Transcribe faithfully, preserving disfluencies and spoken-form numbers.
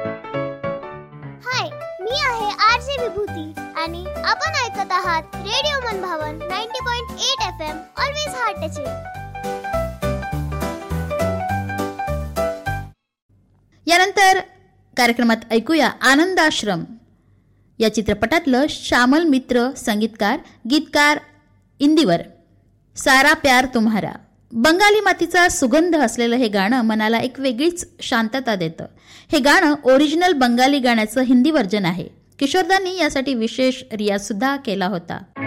हाय, मी आहे आरजे विभूती आणि आपण ऐकत आहात रेडिओ मनभावन नव्वद पॉइंट आठ F M. Always heart touching. यानंतर कार्यक्रमात ऐकूया आनंदाश्रम या चित्रपटातलं श्यामल मित्र संगीतकार गीतकार इंदिवर सारा प्यार तुम्हारा. बंगाली मातीचा सुगंध असलेलं हे गाणं मनाला एक वेगळीच शांतता देतं. हे गाणं ओरिजिनल बंगाली गाण्याचं हिंदी व्हर्जन आहे. किशोरदांनी यासाठी विशेष रियाज सुद्धा केला होता.